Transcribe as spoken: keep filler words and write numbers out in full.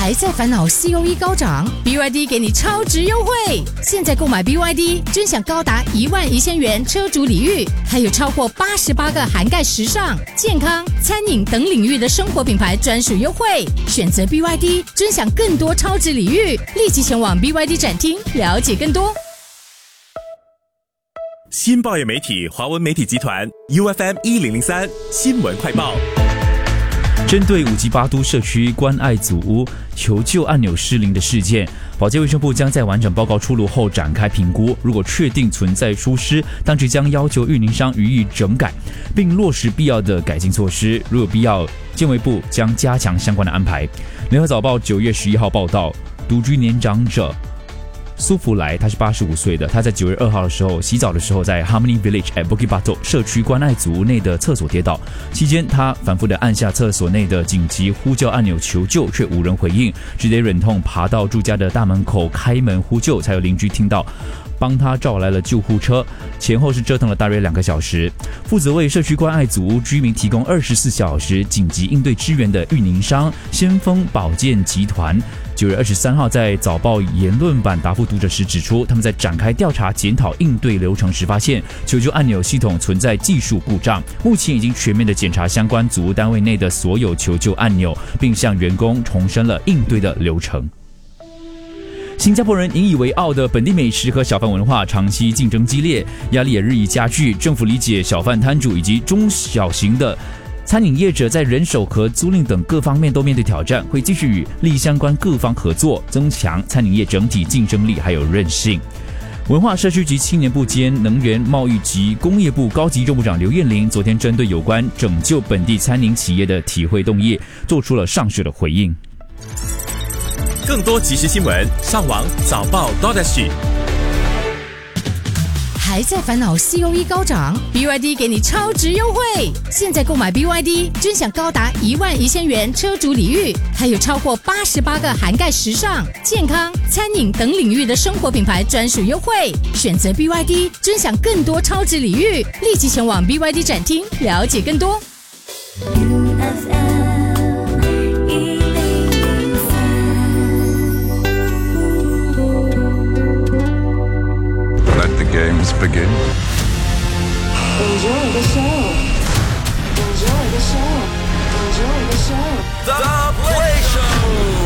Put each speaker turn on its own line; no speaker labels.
还在烦恼 C O E 高涨 ？B Y D 给你超值优惠！现在购买 B Y D， 尊享高达一万一千元车主礼遇，还有超过八十八个涵盖时尚、健康、餐饮等领域的生活品牌专属优惠。选择 B Y D， 尊享更多超值礼遇，立即前往 B Y D 展厅了解更多。
新报业媒体华文媒体集团 U F M 一零零三新闻快报。
针对五级八都社区关爱祖屋求救按钮失灵的事件，保健卫生部将在完整报告出炉后展开评估，如果确定存在疏失，当局将要求运营商予以整改，并落实必要的改进措施。如有必要，健卫部将加强相关的安排。联合早报九月十一号报道，独居年长者苏福来，他是八十五岁的。他在九月二号的时候洗澡的时候，在 Harmony Village at Bukit Batok 社区关爱祖屋内的厕所跌倒，期间他反复的按下厕所内的紧急呼叫按钮求救，却无人回应，只得忍痛爬到住家的大门口开门呼救，才有邻居听到，帮他召来了救护车，前后是折腾了大约两个小时。负责为社区关爱祖屋居民提供二十四小时紧急应对支援的运营商先锋保健集团，九月二十三号在早报言论版答复读者时指出，他们在展开调查检讨应对流程时发现，求救按钮系统存在技术故障，目前已经全面的检查相关祖屋单位内的所有求救按钮，并向员工重申了应对的流程。新加坡人引以为傲的本地美食和小贩文化长期竞争激烈，压力也日益加剧。政府理解小贩摊主以及中小型的餐饮业者在人手和租赁等各方面都面对挑战，会继续与利益相关各方合作，增强餐饮业整体竞争力还有韧性。文化社区及青年部兼能源贸易及工业部高级政务长刘燕玲昨天针对有关拯救本地餐饮企业的体会动议，做出了上述的回应。
更多即时新闻，上网早报 .sg。
还在烦恼 C O E 高涨 ？B Y D 给你超值优惠！现在购买 B Y D， 尊享高达一万一千元车主礼遇，还有超过八十八个涵盖时尚、健康、餐饮等领域的生活品牌专属优惠。选择 B Y D， 尊享更多超值礼遇，立即前往 B Y D 展厅了解更多。
Games begin.
Enjoy the show. Enjoy the show. Enjoy the show.